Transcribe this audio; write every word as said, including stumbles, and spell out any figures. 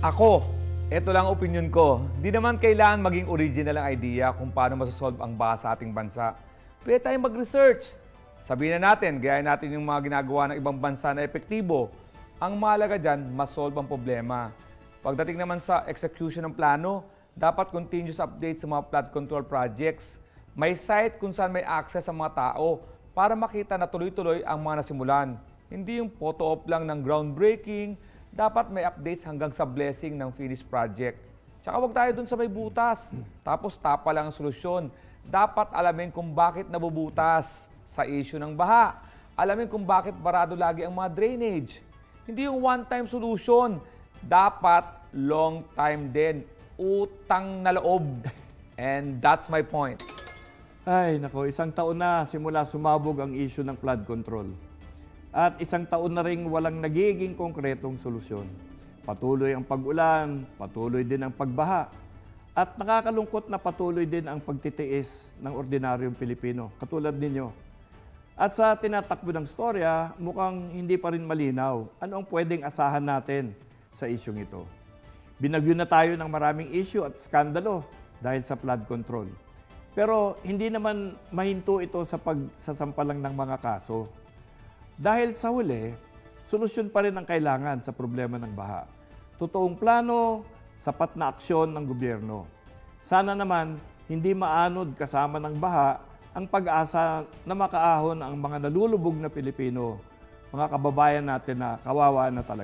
Ako, ito lang opinion ko. Di naman kailangan maging original ang idea kung paano masosolve ang baha sa ating bansa. Pwede tayong mag-research. Sabihin na natin, gaya natin yung mga ginagawa ng ibang bansa na epektibo. Ang mahalaga dyan, masolve ang problema. Pagdating naman sa execution ng plano, dapat continuous update sa mga flood control projects. May site kung saan may access sa mga tao para makita na tuloy-tuloy ang mga nasimulan. Hindi yung photo op lang ng groundbreaking, dapat may updates hanggang sa blessing ng finished project. Tsaka wag tayo dun sa may butas. Tapos tapa lang ang solusyon. Dapat alamin kung bakit nabubutas sa issue ng baha. Alamin kung bakit barado lagi ang mga drainage. Hindi yung one-time solution. Dapat long-time din. Utang na loob. And that's my point. Ay, nako, isang taon na simula sumabog ang issue ng flood control. At isang taon na ring walang nagiging konkretong solusyon. Patuloy ang pag-ulan, patuloy din ang pagbaha. At nakakalungkot na patuloy din ang pagtitiis ng ordinaryong Pilipino, katulad ninyo. At sa tinatakbo ng storya, mukhang hindi pa rin malinaw ano ang pwedeng asahan natin sa isyong ito. Binagyo na tayo ng maraming issue at skandalo dahil sa flood control. Pero hindi naman mahinto ito sa pagsasampalang ng mga kaso. Dahil sa huli, solusyon pa rin ang kailangan sa problema ng baha. Totoong plano, sapat na aksyon ng gobyerno. Sana naman hindi maanod kasama ng baha ang pag-asa na makaahon ang mga nalulubog na Pilipino, mga kababayan natin na kawawa na talaga.